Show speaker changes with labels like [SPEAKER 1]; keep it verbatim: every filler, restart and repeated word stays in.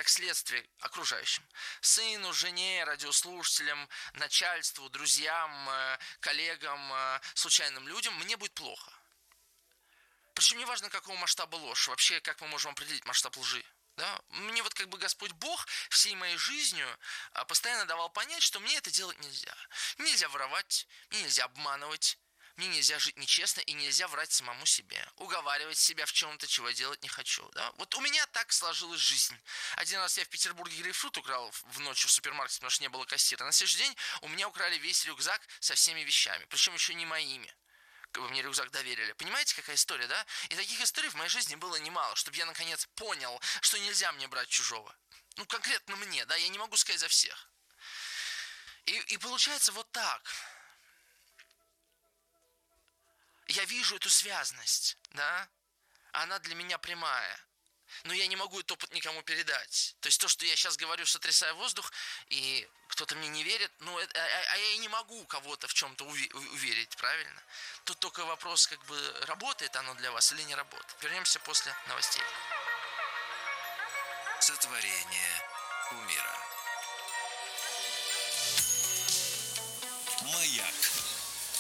[SPEAKER 1] как следствие окружающим. Сыну, жене, радиослушателям, начальству, друзьям, коллегам, случайным людям мне будет плохо. Причем неважно, какого масштаба ложь. Вообще, как мы можем определить масштаб лжи. Да? Мне вот как бы Господь Бог всей моей жизнью постоянно давал понять, что мне это делать нельзя. Нельзя воровать, мне нельзя обманывать, мне нельзя жить нечестно и нельзя врать самому себе, уговаривать себя в чем-то, чего я делать не хочу. Да? Вот у меня так сложилась жизнь. Один раз я в Петербурге грейпфрут украл в ночь в супермаркете, потому что не было кассира. На следующий день у меня украли весь рюкзак со всеми вещами, причем еще не моими. Мне рюкзак доверили. Понимаете, какая история, да? И таких историй в моей жизни было немало, чтобы я наконец понял, что нельзя мне брать чужого. Ну, конкретно мне, да, я не могу сказать за всех. И, и получается вот так. Я вижу эту связность, да? Она для меня прямая. Но я не могу этот опыт никому передать. То есть то, что я сейчас говорю, сотрясая воздух, и кто-то мне не верит, ну, это, а, а я и не могу кого-то в чем-то уве- уверить, правильно? Тут только вопрос, как бы, работает оно для вас или не работает. Вернемся после новостей.
[SPEAKER 2] Сотворение умира. Маяк.